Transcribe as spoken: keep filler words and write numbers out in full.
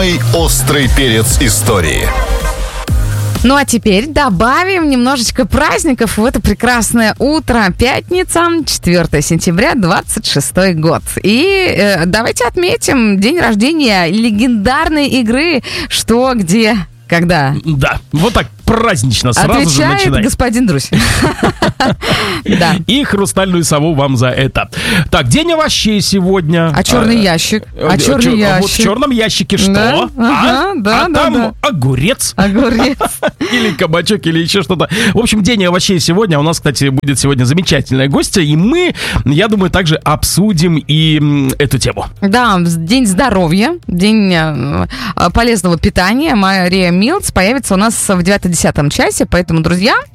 Острый перец истории. Ну а теперь добавим немножечко праздников в это прекрасное утро. Пятница, четвёртое сентября, двадцать шестой год. И э, давайте отметим день рождения легендарной игры «Что, где, когда». Да, вот так празднично сразу Отвечает же начинай. господин Друзь. Да. И хрустальную сову вам за это. Так, день овощей сегодня. А черный ящик? А черный ящик? Вот в черном ящике что? Да, ага, А? да, А да, там да. огурец. Огурец. Или кабачок, или еще что-то. В общем, день овощей сегодня. У нас, кстати, будет сегодня замечательная гостья. И мы, я думаю, также обсудим и м, эту тему. Да, день здоровья, день э, полезного питания. Мария Милц появится у нас в девятом-десятом часе. Поэтому, друзья,